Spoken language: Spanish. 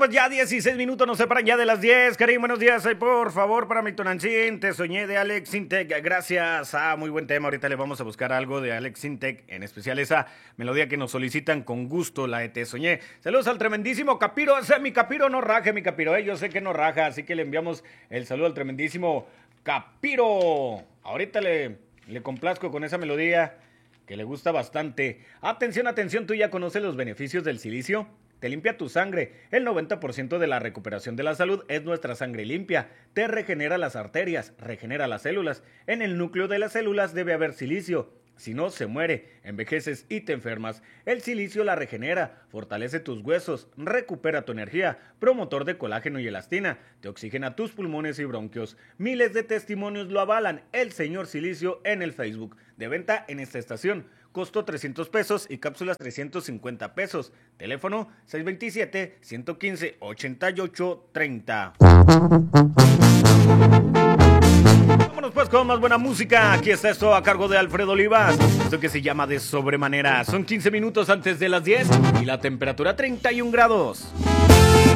pues ya 16 minutos nos separan ya de las 10. Karim, buenos días. Por favor, para mi Tonancín, Te soñé de Alex Sintek. Gracias. Muy buen tema. Ahorita le vamos a buscar algo de Alex Sintek, en especial esa melodía que nos solicitan con gusto, la de Te soñé. Saludos al tremendísimo Capiro. O sea, mi Capiro no raja, mi Capiro. Yo sé que no raja, así que le enviamos el saludo al tremendísimo Capiro. Ahorita le complazco con esa melodía que le gusta bastante. Atención, atención, ¿tú ya conoces los beneficios del silicio? Te limpia tu sangre. El 90% de la recuperación de la salud es nuestra sangre limpia. Te regenera las arterias, regenera las células. En el núcleo de las células debe haber silicio. Si no, se muere, envejeces y te enfermas. El silicio la regenera, fortalece tus huesos, recupera tu energía, promotor de colágeno y elastina, te oxigena tus pulmones y bronquios. Miles de testimonios lo avalan. El señor Silicio en el Facebook. De venta en esta estación. Costo 300 pesos y cápsulas 350 pesos. Teléfono 627-115-8830. Vámonos pues con más buena música. Aquí está esto a cargo de Alfredo Olivas. Esto que se llama De Sobremanera. Son 15 minutos antes de las 10 y la temperatura 31 grados.